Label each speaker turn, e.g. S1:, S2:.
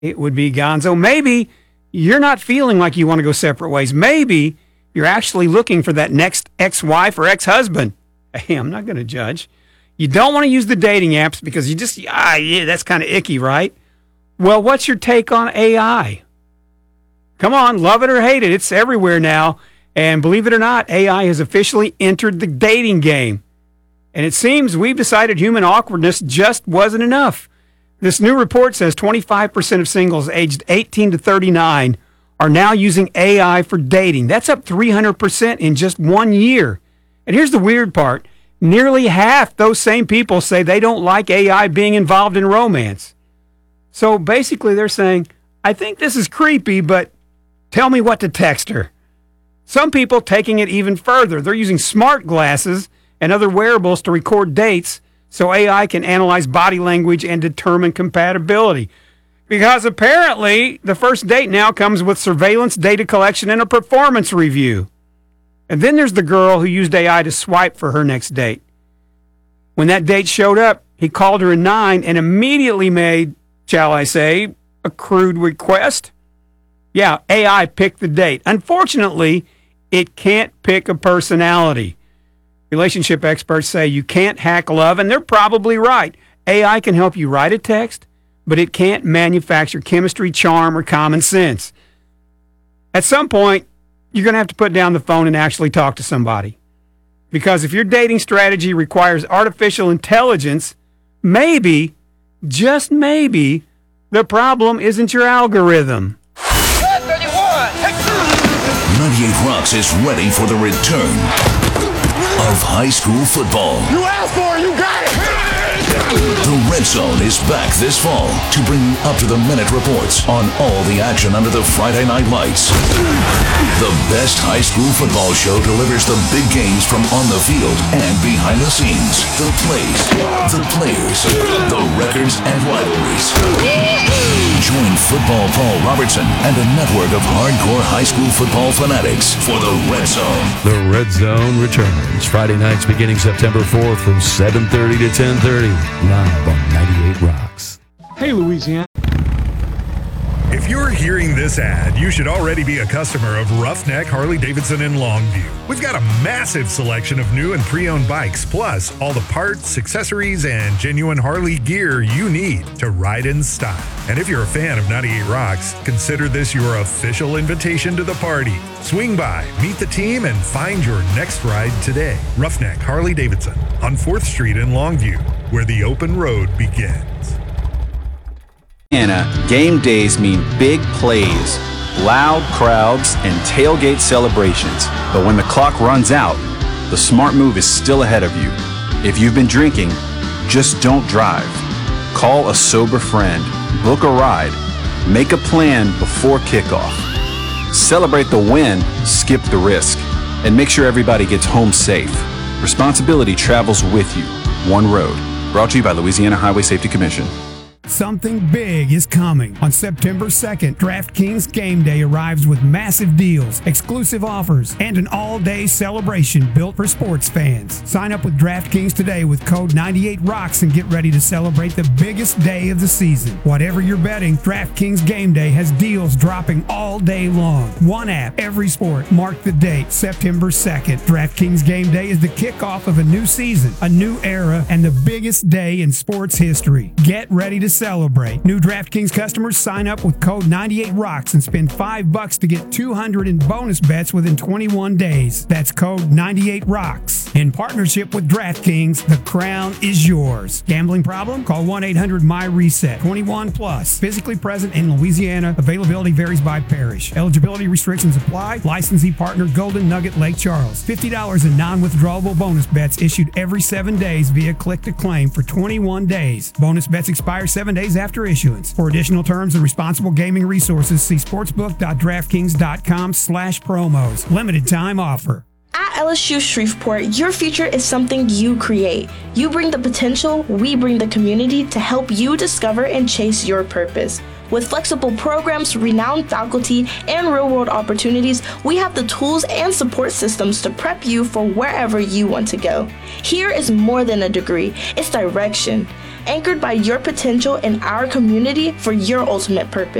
S1: it would be Gonzo. Maybe you're not feeling like you want to go separate ways. Maybe you're actually looking for that next ex-wife or ex-husband. Hey, I'm not going to judge. You don't want to use the dating apps because you just, yeah, that's kind of icky, right? Well, what's your take on AI? Come on, love it or hate it. It's everywhere now. And believe it or not, AI has officially entered the dating game. And it seems we've decided human awkwardness just wasn't enough. This new report says 25% of singles aged 18 to 39 are now using AI for dating. That's up 300% in just 1 year. And here's the weird part. Nearly half those same people say they don't like AI being involved in romance. So basically they're saying, I think this is creepy, but tell me what to text her. Some people taking it even further. They're using smart glasses and other wearables to record dates so AI can analyze body language and determine compatibility. Because apparently the first date now comes with surveillance, data collection, and a performance review. And then there's the girl who used AI to swipe for her next date. When that date showed up, he called her a 9 and immediately made, shall I say, a crude request. Yeah, AI picked the date. Unfortunately, it can't pick a personality. Relationship experts say you can't hack love, and they're probably right. AI can help you write a text, but it can't manufacture chemistry, charm, or common sense. At some point, you're going to have to put down the phone and actually talk to somebody. Because if your dating strategy requires artificial intelligence, maybe, just maybe, the problem isn't your algorithm.
S2: 98 Rocks is ready for the return of high school football.
S3: You asked for it, you got it!
S2: The Red Zone is back this fall to bring you up-to-the-minute reports on all the action under the Friday night lights. The best high school football show delivers the big games from on the field and behind the scenes. The plays, the players, the records and rivalries. Join Football Paul Robertson and a network of hardcore high school football fanatics for the Red Zone.
S4: The Red Zone returns Friday nights beginning September 4th from 7:30 to 10:30. Live on 98 Rocks.
S1: Hey, Louisiana.
S5: If you're hearing this ad, you should already be a customer of Roughneck Harley-Davidson in Longview. We've got a massive selection of new and pre-owned bikes, plus all the parts, accessories, and genuine Harley gear you need to ride in style. And if you're a fan of 98 Rocks, consider this your official invitation to the party. Swing by, meet the team, and find your next ride today. Roughneck Harley-Davidson on 4th Street in Longview, where the open road begins.
S6: Game days mean big plays, loud crowds, and tailgate celebrations. But when the clock runs out, the smart move is still ahead of you. If you've been drinking, just don't drive. Call a sober friend, book a ride, make a plan before kickoff. Celebrate the win, skip the risk, and make sure everybody gets home safe. Responsibility travels with you. One road. Brought to you by Louisiana Highway Safety Commission.
S1: Something big is coming. On September 2nd, DraftKings Game Day arrives with massive deals, exclusive offers, and an all-day celebration built for sports fans. Sign up with DraftKings today with code 98ROCKS and get ready to celebrate the biggest day of the season. Whatever you're betting, DraftKings Game Day has deals dropping all day long. One app, every sport. Mark the date, September 2nd. DraftKings Game Day is the kickoff of a new season, a new era, and the biggest day in sports history. Get ready to celebrate. New DraftKings customers sign up with code 98ROCKS and spend $5 to get $200 in bonus bets within 21 days. That's code 98ROCKS. In partnership with DraftKings, the crown is yours. Gambling problem? Call 1-800-MY-RESET. 21 plus. Physically present in Louisiana. Availability varies by parish. Eligibility restrictions apply. Licensee partner Golden Nugget Lake Charles. $50 in non-withdrawable bonus bets issued every 7 days via click to claim for 21 days. Bonus bets expire 7 days after issuance. For additional terms and responsible gaming resources, see sportsbook.draftkings.com/promos. Limited time offer.
S7: At LSU Shreveport, your future is something you create. You bring the potential, we bring the community to help you discover and chase your purpose. With flexible programs, renowned faculty, and real-world opportunities, we have the tools and support systems to prep you for wherever you want to go. Here is more than a degree, it's direction. anchored by your potential and our community for your ultimate purpose.